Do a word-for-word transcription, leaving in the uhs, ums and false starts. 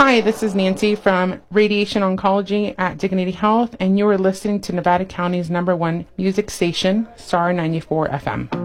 Hi, this is Nancy from Radiation Oncology at Dignity Health, and you are listening to Nevada County's number one music station, Star ninety-four F M.